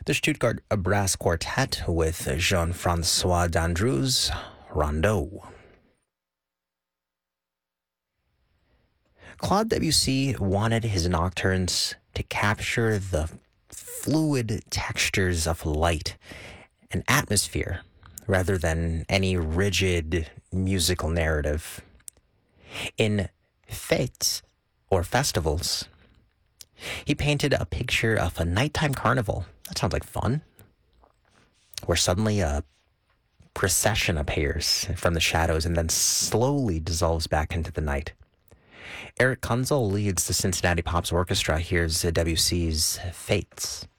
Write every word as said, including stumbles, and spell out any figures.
The Stuttgart Brass Quartet with Jean-Francois Dandru's Rondeau. Claude Debussy wanted his nocturnes to capture the fluid textures of light and atmosphere rather than any rigid musical narrative. In fêtes, or festivals, he painted a picture of a nighttime carnival. That sounds like fun. Where suddenly a procession appears from the shadows and then slowly dissolves back into the night. Eric Kunzel leads the Cincinnati Pops Orchestra. Here's Debussy's Fêtes.